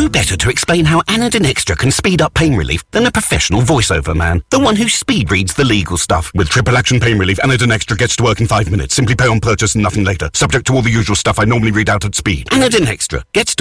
who better to explain how Anadin Extra can speed up pain relief than a professional voiceover man? The one who speed reads the legal stuff. With triple action pain relief, Anadin Extra gets to work in 5 minutes. Simply pay on purchase and nothing later. Subject to all the usual stuff I normally read out at speed. Anadin Extra gets to